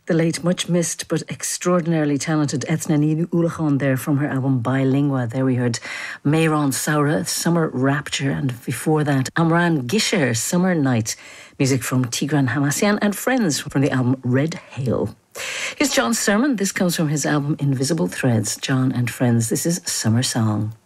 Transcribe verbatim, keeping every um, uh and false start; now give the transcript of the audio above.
The late, much missed but extraordinarily talented Eithne Ní Uallacháin there from her album Bilingua. There we heard Mehran Saura, Summer Rapture, and before that Amran Gisher, Summer Night. Music from Tigran Hamasyan and Friends from the album Red Hail. Here's John's sermon. This comes from his album Invisible Threads. John and Friends, this is Summer Song.